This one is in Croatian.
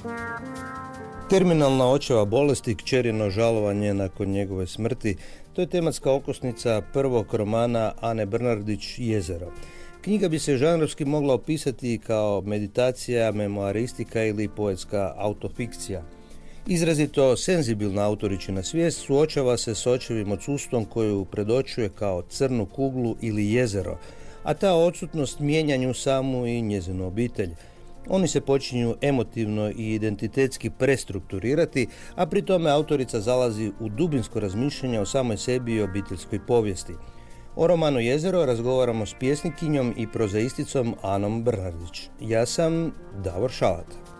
Terminalna očeva bolesti, kćerino žalovanje nakon njegove smrti, to je tematska okosnica prvog romana Ane Brnabić Jezero. Knjiga bi se žanrovski mogla opisati kao meditacija, memoaristika ili poetska autofikcija. Izrazito senzibilna autoričina svijest suočava se s očevim odsustvom koju predočuje kao crnu kuglu ili jezero, a ta odsutnost mijenja nju samu i njezinu obitelj. Oni se počinju emotivno i identitetski prestrukturirati, a pri tome autorica zalazi u dubinsko razmišljanje o samoj sebi i obiteljskoj povijesti. O romanu Jezero razgovaramo s pjesnikinjom i prozaisticom Anom Brnabić. Ja sam Davor Šalata.